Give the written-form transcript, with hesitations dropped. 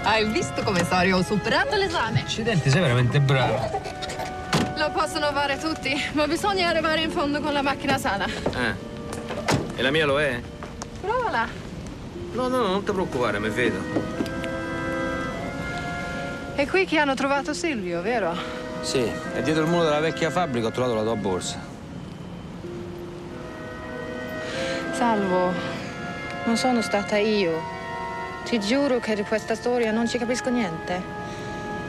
Hai visto come Sorio ho superato l'esame? Accidenti, sei veramente bravo. Lo possono fare tutti, ma bisogna arrivare in fondo con la macchina sana. E la mia lo è? Provala. No, non ti preoccupare, mi vedo. È qui che hanno trovato Silvio, vero? Sì, e dietro il muro della vecchia fabbrica ho trovato la tua borsa. Salvo, non sono stata io. Ti giuro che di questa storia non ci capisco niente.